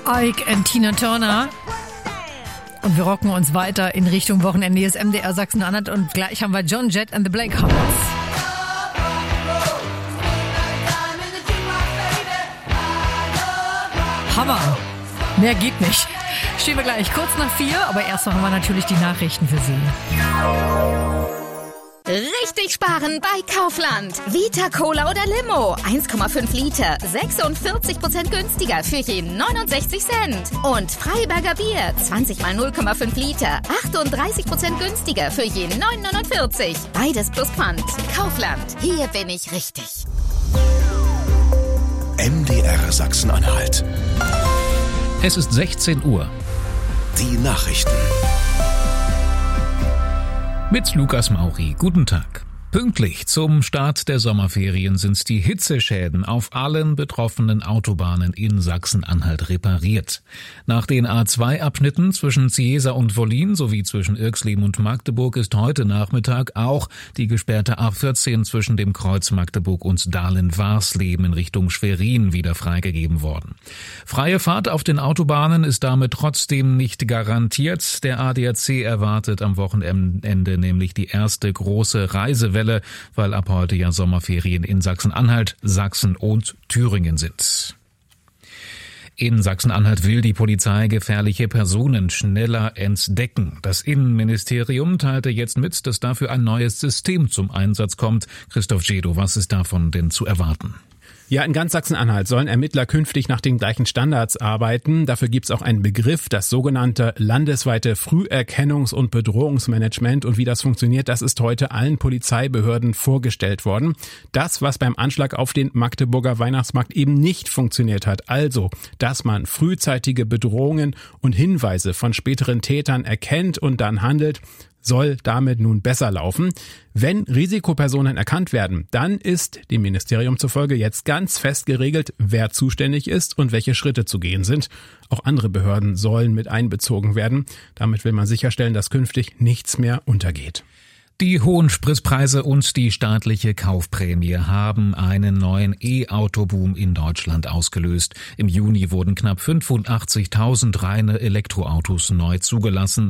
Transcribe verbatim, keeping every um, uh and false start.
Ike und Tina Turner. Und wir rocken uns weiter in Richtung Wochenende. Hier ist M D R Sachsen-Anhalt und gleich haben wir John Jett and the Blackhearts. Hammer. Mehr geht nicht. Stehen wir gleich kurz nach vier, aber erst haben wir natürlich die Nachrichten für Sie. Richtig sparen bei Kaufland. Vita Cola oder Limo. eins Komma fünf Liter. sechsundvierzig Prozent günstiger für je neunundsechzig Cent. Und Freiberger Bier. zwanzig mal null Komma fünf Liter. achtunddreißig Prozent günstiger für je neun neunundvierzig. Beides plus Pfand. Kaufland. Hier bin ich richtig. M D R Sachsen-Anhalt. Es ist sechzehn Uhr. Die Nachrichten. Mit Lukas Mauri. Guten Tag. Pünktlich zum Start der Sommerferien sind die Hitzeschäden auf allen betroffenen Autobahnen in Sachsen-Anhalt repariert. Nach den A zwei Abschnitten zwischen Ziesa und Wollin sowie zwischen Irxleben und Magdeburg ist heute Nachmittag auch die gesperrte A vierzehn zwischen dem Kreuz Magdeburg und Dahlen-Warsleben in Richtung Schwerin wieder freigegeben worden. Freie Fahrt auf den Autobahnen ist damit trotzdem nicht garantiert. Der A D A C erwartet am Wochenende nämlich die erste große Reisewelle, weil ab heute ja Sommerferien in Sachsen-Anhalt, Sachsen und Thüringen sind. In Sachsen-Anhalt will die Polizei gefährliche Personen schneller entdecken. Das Innenministerium teilte jetzt mit, dass dafür ein neues System zum Einsatz kommt. Christoph Jedo, was ist davon denn zu erwarten? Ja, in ganz Sachsen-Anhalt sollen Ermittler künftig nach den gleichen Standards arbeiten. Dafür gibt's auch einen Begriff, das sogenannte landesweite Früherkennungs- und Bedrohungsmanagement. Und wie das funktioniert, das ist heute allen Polizeibehörden vorgestellt worden. Das, was beim Anschlag auf den Magdeburger Weihnachtsmarkt eben nicht funktioniert hat. Also, dass man frühzeitige Bedrohungen und Hinweise von späteren Tätern erkennt und dann handelt, soll damit nun besser laufen. Wenn Risikopersonen erkannt werden, dann ist dem Ministerium zufolge jetzt ganz fest geregelt, wer zuständig ist und welche Schritte zu gehen sind. Auch andere Behörden sollen mit einbezogen werden. Damit will man sicherstellen, dass künftig nichts mehr untergeht. Die hohen Spritpreise und die staatliche Kaufprämie haben einen neuen E-Auto-Boom in Deutschland ausgelöst. Im Juni wurden knapp fünfundachtzigtausend reine Elektroautos neu zugelassen.